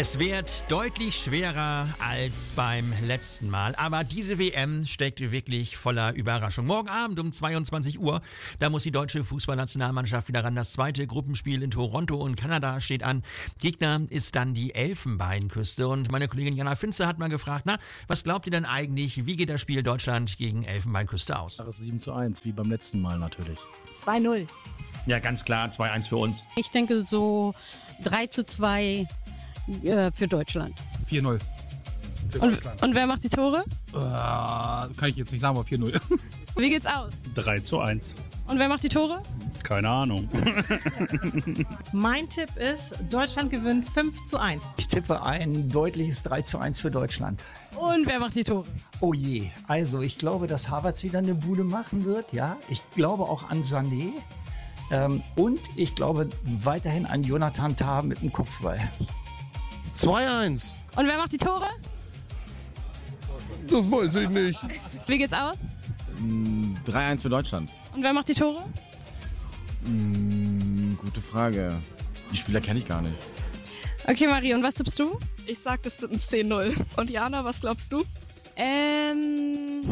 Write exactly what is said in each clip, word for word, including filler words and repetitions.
Es wird deutlich schwerer als beim letzten Mal, aber diese W M steckt wirklich voller Überraschung. Morgen Abend um zweiundzwanzig Uhr, da muss die deutsche Fußballnationalmannschaft wieder ran. Das zweite Gruppenspiel in Toronto und Kanada steht an. Gegner ist dann die Elfenbeinküste und meine Kollegin Jana Finze hat mal gefragt, na, was glaubt ihr denn eigentlich, wie geht das Spiel Deutschland gegen Elfenbeinküste aus? Das ist sieben zu eins, wie beim letzten Mal natürlich. zwei null. Ja, ganz klar, zwei eins für uns. Ich denke so drei zu zwei äh, für Deutschland. vier null. Und, und wer macht die Tore? Äh, kann ich jetzt nicht sagen, aber vier null. Wie geht's aus? drei zu eins. Und wer macht die Tore? Keine Ahnung. Mein Tipp ist, Deutschland gewinnt fünf zu eins. Ich tippe ein deutliches drei zu eins für Deutschland. Und wer macht die Tore? Oh je, also ich glaube, dass Havertz wieder eine Bude machen wird, ja. Ich glaube auch an Sané. Ähm, und ich glaube weiterhin an Jonathan Tah mit dem Kopfball. zwei eins. Und wer macht die Tore? Das weiß ich nicht. Wie geht's aus? drei eins für Deutschland. Und wer macht die Tore? Hm, gute Frage. Die Spieler kenne ich gar nicht. Okay, Marie, und was tippst du? Ich sag, das wird ein zehn null. Und Jana, was glaubst du? Ähm...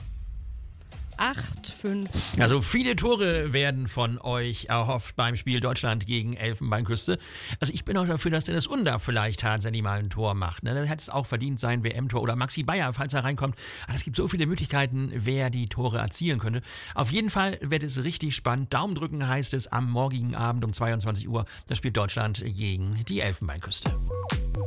acht fünf. Also viele Tore werden von euch erhofft beim Spiel Deutschland gegen Elfenbeinküste. Also ich bin auch dafür, dass Dennis Undaff vielleicht tatsächlich mal ein Tor macht. Ne? Dann hätte es auch verdient, sein W M-Tor oder Maxi Bayer, falls er reinkommt. Aber es gibt so viele Möglichkeiten, wer die Tore erzielen könnte. Auf jeden Fall wird es richtig spannend. Daumen drücken heißt es am morgigen Abend um zweiundzwanzig Uhr. Das spielt Deutschland gegen die Elfenbeinküste.